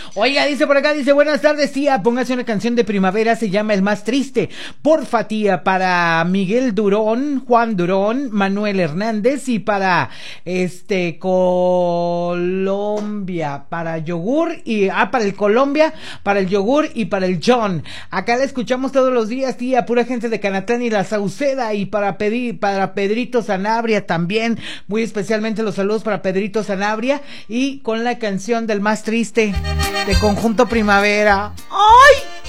Oiga, dice por acá, dice, buenas tardes, tía, póngase una canción de primavera, se llama El Más Triste. Porfa, tía, para Miguel Durón, Juan Durón, Manuel Hernández y para Colombia, para yogur y para el Colombia, para el yogur y para el John. Acá la escuchamos todos los días, tía, pura gente de Canatlán y la Sauceda, y para Pedrito Sanabria también, muy especialmente los saludos para Pedrito Sanabria, y con la canción del Más Triste de Conjunto Primavera. ¡Ay!